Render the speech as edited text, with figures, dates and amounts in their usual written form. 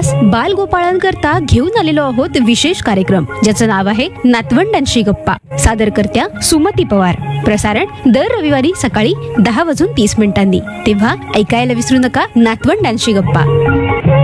खास बालगोपाळांकरता घेऊन आलेलो आहोत विशेष कार्यक्रम, ज्याचं नाव आहे नातवंडांशी गप्पा. सादरकर्त्या सुमती पवार. प्रसारण दर रविवारी सकाळी 10:30 वाजून तेव्हा ऐकायला विसरू नका नातवंडांशी गप्पा.